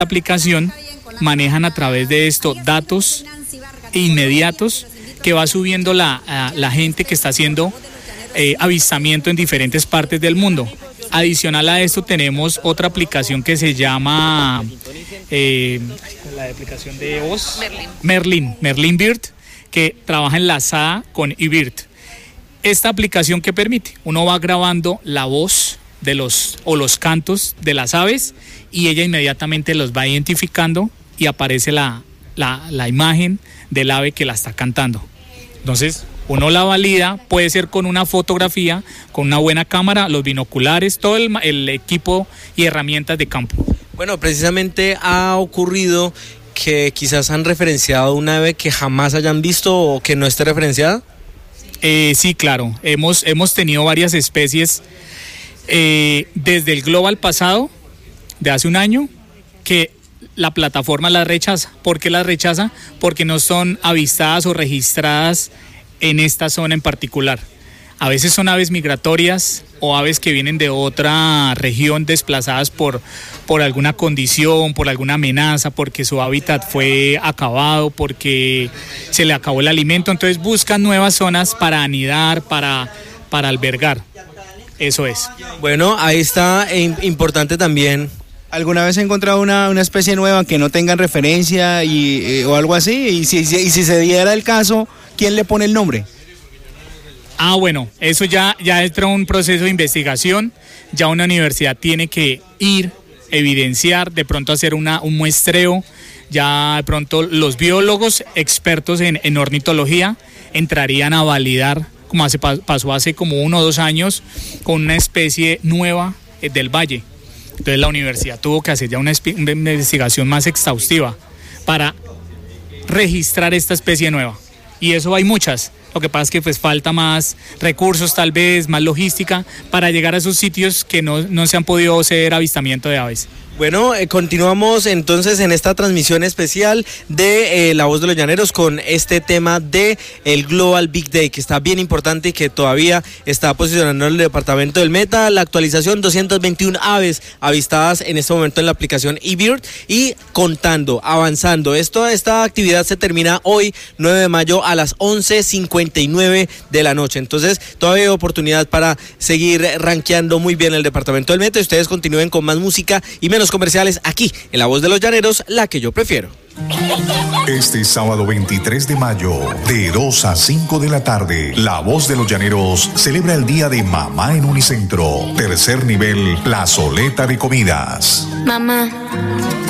aplicación manejan a través de esto datos inmediatos que va subiendo la gente que está haciendo avistamiento en diferentes partes del mundo. Adicional a esto tenemos otra aplicación que se llama la aplicación de voz Merlin Bird, que trabaja enlazada con eBird. Esta aplicación que permite, uno va grabando la voz de los cantos de las aves y ella inmediatamente los va identificando y aparece la imagen del ave que la está cantando. Entonces uno la valida, puede ser con una fotografía, con una buena cámara, los binoculares, todo el equipo y herramientas de campo. Bueno, precisamente ha ocurrido que quizás han referenciado una ave que jamás hayan visto o que no esté referenciada. Sí, claro, hemos tenido varias especies desde el Global pasado, de hace un año, que la plataforma las rechaza. ¿Por qué las rechaza? Porque no son avistadas o registradas en esta zona en particular. A veces son aves migratorias o aves que vienen de otra región desplazadas por alguna condición, por alguna amenaza, porque su hábitat fue acabado, porque se le acabó el alimento. Entonces buscan nuevas zonas para anidar, para albergar. Eso es. Bueno, ahí está, importante también. ¿Alguna vez he encontrado una especie nueva que no tengan referencia o algo así? Y si se diera el caso, ¿quién le pone el nombre? Bueno, eso ya entra un proceso de investigación. Ya una universidad tiene que ir, evidenciar, de pronto hacer un muestreo. Ya de pronto los biólogos expertos en ornitología entrarían a validar, como pasó hace como 1 o 2 años, con una especie nueva del valle. Entonces la universidad tuvo que hacer ya una investigación más exhaustiva para registrar esta especie nueva. Y eso hay muchas. Lo que pasa es que pues falta más recursos, tal vez, más logística para llegar a esos sitios que no se han podido hacer avistamiento de aves. Bueno, continuamos entonces en esta transmisión especial de La Voz de los Llaneros con este tema de el Global Big Day, que está bien importante y que todavía está posicionando el departamento del Meta. La actualización, 221 aves avistadas en este momento en la aplicación eBird y contando, avanzando. Esta actividad se termina hoy, 9 de mayo a las 11:59 de la noche. Entonces todavía hay oportunidad para seguir rankeando muy bien el departamento del Meta y ustedes continúen con más música y menos comerciales aquí en La Voz de los Llaneros, la que yo prefiero. Este sábado 23 de mayo, de 2 a 5 de la tarde, La Voz de los Llaneros celebra el Día de Mamá en Unicentro. Tercer nivel, plazoleta de comidas. Mamá.